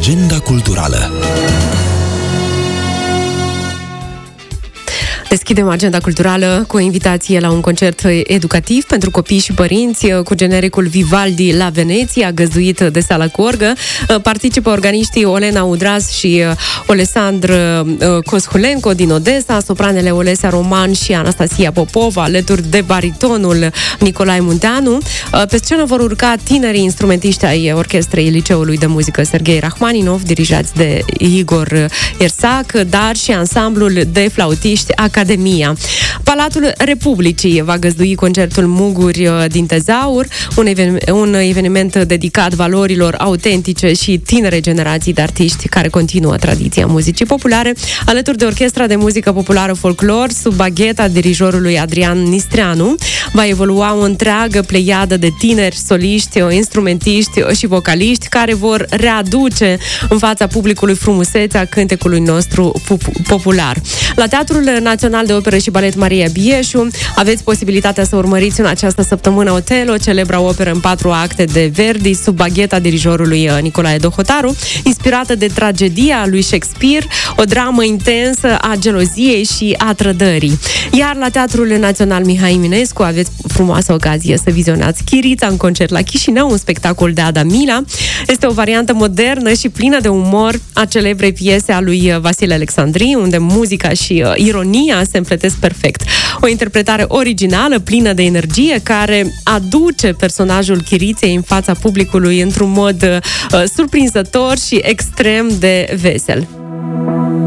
Agenda culturală. Deschidem agenda culturală cu o invitație la un concert educativ pentru copii și părinți cu genericul Vivaldi la Veneția, găzduit de Sala Corgă. Participă organiștii Olena Udraz și Olesandr Coshulenco din Odessa, sopranele Olesea Roman și Anastasia Popova, alături de baritonul Nicolae Munteanu. Pe scenă vor urca tinerii instrumentiști ai Orchestrei Liceului de Muzică Serghei Rachmaninov, dirijați de Igor Iersac, dar și ansamblul de flautiști Academia. Palatul Republicii va găzdui concertul Muguri din Tezaur, un eveniment dedicat valorilor autentice și tinere generații de artiști care continuă tradiția muzicii populare, alături de Orchestra de Muzică Populară Folclor, sub bagheta dirijorului Adrian Nistreanu. Va evolua o întreagă pleiadă de tineri, soliști, instrumentiști și vocaliști care vor readuce în fața publicului frumusețea cântecului nostru popular. La Teatrul Național de Operă și Balet Maria Bieșu aveți posibilitatea să urmăriți în această săptămână Otelo, celebra operă în 4 acte de Verdi, sub bagheta dirijorului Nicolae Dohotaru, inspirată de tragedia lui Shakespeare, o dramă intensă a geloziei și a trădării. Iar la Teatrul Național Mihai Eminescu aveți frumoasă ocazie să vizionați Chirița în concert la Chișinău, un spectacol de Ada Mila. Este o variantă modernă și plină de umor a celebrei piese a lui Vasile Alexandri, unde muzica și ironia se împletesc perfect. O interpretare originală, plină de energie, care aduce personajul Chiriței în fața publicului într-un mod surprinzător și extrem de vesel.